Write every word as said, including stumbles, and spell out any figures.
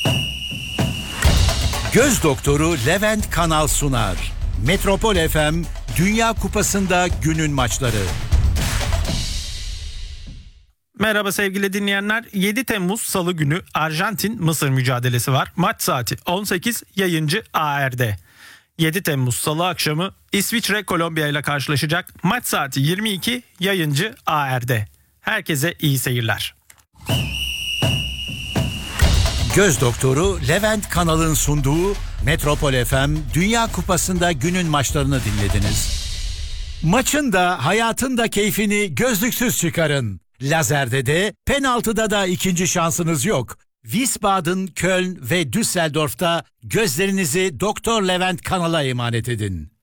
Göz doktoru Levent Kanal sunar. Metropol F M Dünya Kupası'nda günün maçları. Merhaba sevgili dinleyenler. yedi Temmuz Salı günü Arjantin-Mısır mücadelesi var. Maç saati on sekiz, yayıncı A R'de. yedi Temmuz Salı akşamı İsviçre Kolombiya ile karşılaşacak. Maç saati yirmi iki, yayıncı A R'de. Herkese iyi seyirler. Göz doktoru Levent Kanal'ın sunduğu Metropol F M Dünya Kupası'nda günün maçlarını dinlediniz. Maçın da hayatın da keyfini gözlüksüz çıkarın. Lazerde de penaltıda da ikinci şansınız yok. Wiesbaden, Köln ve Düsseldorf'ta gözlerinizi Doktor Levent Kanal'a emanet edin.